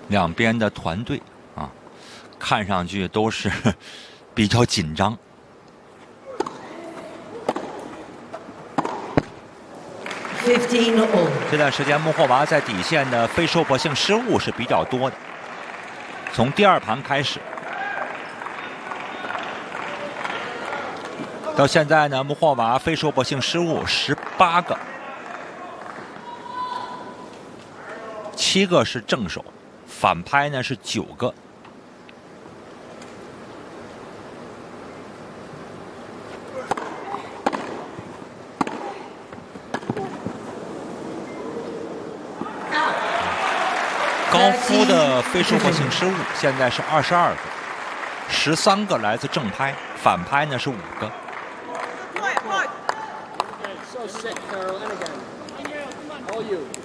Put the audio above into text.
两边的团队啊，看上去都是比较紧张。这段时间穆霍娃在底线的非收获性失误是比较多的，从第2盘开始，到现在呢，穆霍娃非收获性失误18个，7个是正手，反拍呢是9个。高夫的非收获性失误现在是22个，13个来自正拍，反拍呢是5个。 So sick, Carol, and again. All you.